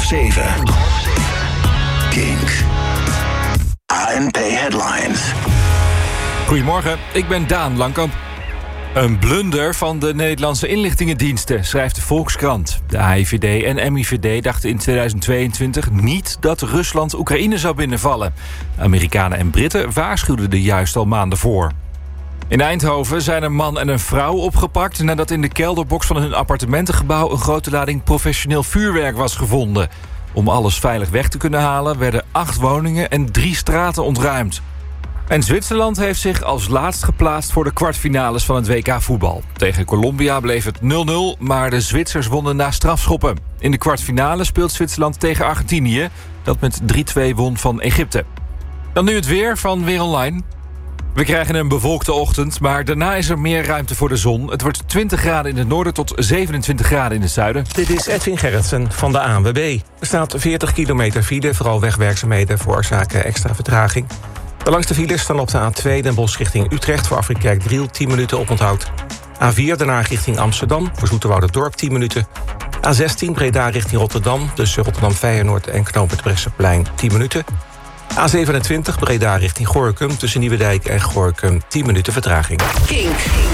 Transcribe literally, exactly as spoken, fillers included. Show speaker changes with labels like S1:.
S1: zeven. Kink. A N P Headlines.
S2: Goedemorgen, ik ben Daan Langkamp. Een blunder van de Nederlandse inlichtingendiensten, schrijft de Volkskrant. De A I V D en M I V D dachten in tweeduizend tweeëntwintig niet dat Rusland Oekraïne zou binnenvallen. De Amerikanen en Britten waarschuwden er juist al maanden voor. In Eindhoven zijn een man en een vrouw opgepakt nadat in de kelderbox van hun appartementengebouw een grote lading professioneel vuurwerk was gevonden. Om alles veilig weg te kunnen halen werden acht woningen en drie straten ontruimd. En Zwitserland heeft zich als laatst geplaatst voor de kwartfinales van het W K voetbal. Tegen Colombia bleef het nul nul, maar de Zwitsers wonnen na strafschoppen. In de kwartfinale speelt Zwitserland tegen Argentinië, dat met drie twee won van Egypte. Dan nu het weer van Weer Online. We krijgen een bewolkte ochtend, maar daarna is er meer ruimte voor de zon. Het wordt twintig graden in het noorden tot zevenentwintig graden in het zuiden.
S3: Dit is Edwin Gerritsen van de A N W B. Er staat veertig kilometer file, vooral wegwerkzaamheden veroorzaken extra vertraging. De langste files staan op de A twee Den Bosch richting Utrecht voor Afritkerk-Driel tien minuten oponthoud. A vier daarna richting Amsterdam voor Zoeterwouderdorp tien minuten. A zestien Breda richting Rotterdam tussen Rotterdam-Feyenoord en knooppunt Brechtseplein tien minuten. A zevenentwintig Breda richting Gorinchem tussen Nieuwedijk en Gorinchem tien minuten vertraging.
S1: Kink.